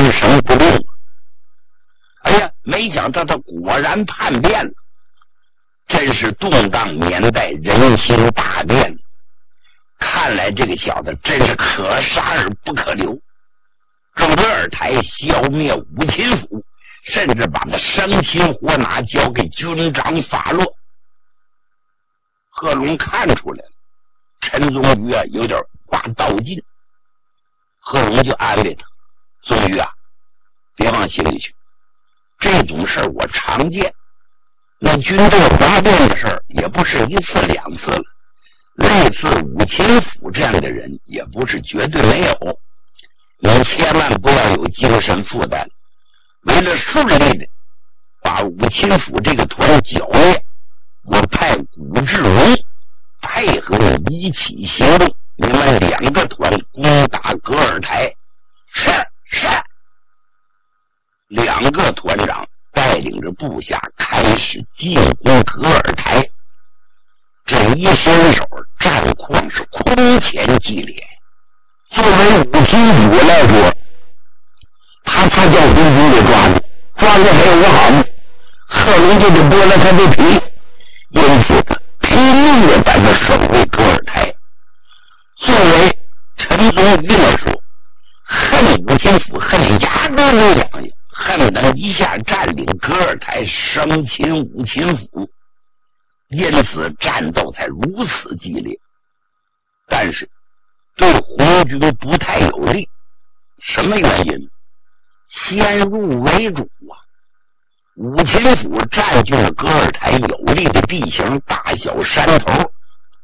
神不动。哎呀，没想到他果然叛变了，真是动荡年代，人心大变。看来这个小子真是可杀而不可留。准噶尔台消灭武秦府，甚至把他生擒活拿交给军长法洛。贺龙看出来了，陈宗瑜啊有点挂道劲。贺龙就安慰他：宗瑜啊，别往心里去，这种事我常见，那军队哗变的事也不是一次两次了，类似武秦府这样的人也不是绝对没有。你千万不要有精神负担，为了顺利的把武秦府这个团剿灭，我派古志龙配合你一起行动，你们2个团攻打噶尔台。是。2个团长带领着部下开始进攻噶尔台。这一伸手，战况是空前激烈。作为武秦府来说，他怕叫红军给抓住，抓住还有我好吗？贺龙就得剥了他的皮，因此他拼命的把他守回噶尔台。作为陈宗瑜来说，恨武秦府恨牙根没两样，恨能一下占领噶尔台，生擒武秦府，因此战斗才如此激烈。但是对红军不太有利，什么原因？先入为主啊！武秦府占据了噶尔台有利的地形，大小山头，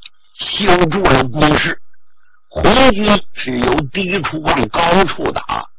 修筑了工事。红军是由低处往高处打，